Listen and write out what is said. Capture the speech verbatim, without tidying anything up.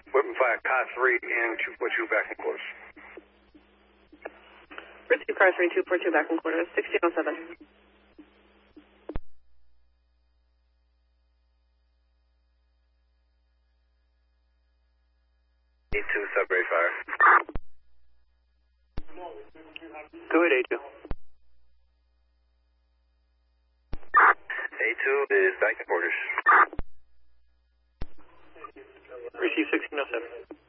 Weapon fire, car three, and two four two back in quarters. Receive car three, two four two back in quarters, sixteen oh seven. A two, Sudbury fire. Go ahead, A two. A two is back in quarters. Receive sixteen oh seven.